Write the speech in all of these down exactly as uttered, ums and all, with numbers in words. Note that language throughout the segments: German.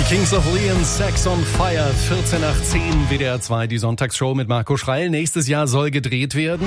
Kings of Leon, Sex on Fire, vierzehn nach zehn, W D R zwei, die Sonntagsshow mit Marco Schreil. Nächstes Jahr soll gedreht werden.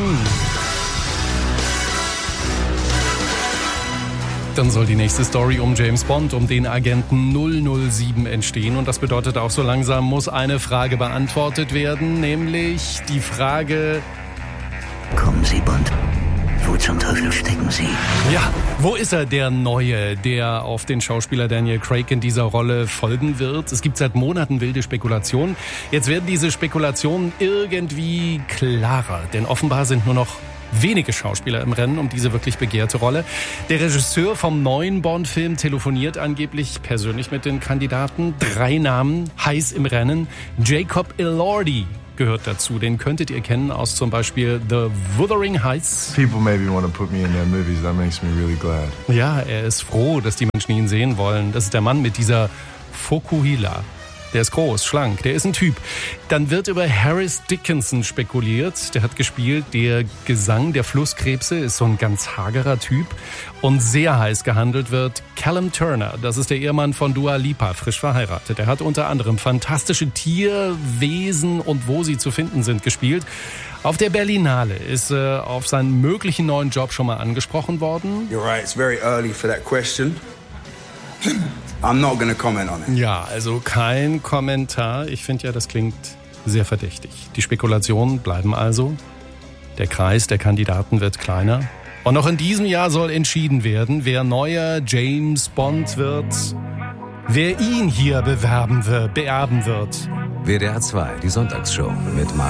Dann soll die nächste Story um James Bond, um den Agenten null null sieben entstehen. Und das bedeutet auch, so langsam muss eine Frage beantwortet werden, nämlich die Frage: Kommen Sie, Bond. Wo zum Teufel stecken Sie? Ja, wo ist er, der Neue, der auf den Schauspieler Daniel Craig in dieser Rolle folgen wird? Es gibt seit Monaten wilde Spekulationen. Jetzt werden diese Spekulationen irgendwie klarer, denn offenbar sind nur noch wenige Schauspieler im Rennen um diese wirklich begehrte Rolle. Der Regisseur vom neuen Bond-Film telefoniert angeblich persönlich mit den Kandidaten. Drei Namen heiß im Rennen. Jacob Elordi gehört dazu. Den könntet ihr kennen aus zum Beispiel The Wuthering Heights. People maybe want to put me in their movies. That makes me really glad. Ja, er ist froh, dass die Menschen ihn sehen wollen. Das ist der Mann mit dieser Fokuhila. Der ist groß, schlank, der ist ein Typ. Dann wird über Harris Dickinson spekuliert. Der hat gespielt, der Gesang der Flusskrebse, ist so ein ganz hagerer Typ. Und sehr heiß gehandelt wird Callum Turner. Das ist der Ehemann von Dua Lipa, frisch verheiratet. Er hat unter anderem Fantastische Tierwesen und Wo sie zu finden sind gespielt. Auf der Berlinale ist er äh, auf seinen möglichen neuen Job schon mal angesprochen worden. You're right, it's very early for that question. I'm not gonna comment on it. Ja, also kein Kommentar. Ich finde ja, das klingt sehr verdächtig. Die Spekulationen bleiben also. Der Kreis der Kandidaten wird kleiner. Und noch in diesem Jahr soll entschieden werden, wer neuer James Bond wird, wer ihn hier bewerben wird, beerben wird. W D R zwei, die Sonntagsshow mit Marco